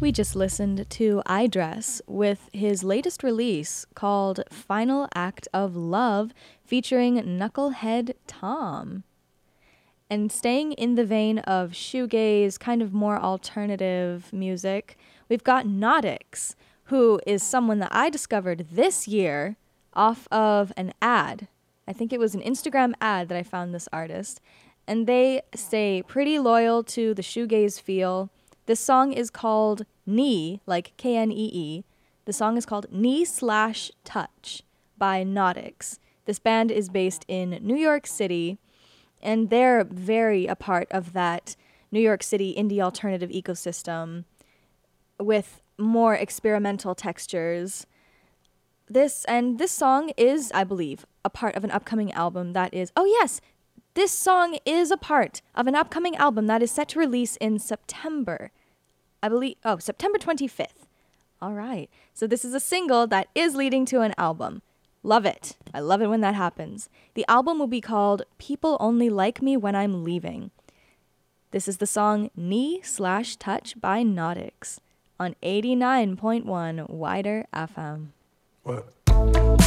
We just listened to iDress with his latest release called Final Act of Love featuring Knucklehead Tom. And staying in the vein of shoegaze, kind of more alternative music, we've got Nautix, who is someone that I discovered this year off of an ad. I think it was an Instagram ad that I found this artist. And they stay pretty loyal to the shoegaze feel. This song is called Knee, like Knee. The song is called Knee/Touch by Nautix. This band is based in New York City, and they're very a part of that New York City indie alternative ecosystem with more experimental textures. This song is, I believe, a part of an upcoming album that is... Oh, yes! This song is a part of an upcoming album that is set to release in September. I believe... Oh, September 25th. All right. So this is a single that is leading to an album. Love it. I love it when that happens. The album will be called People Only Like Me When I'm Leaving. This is the song Knee/Touch by Nautix on 89.1 Wider FM. What?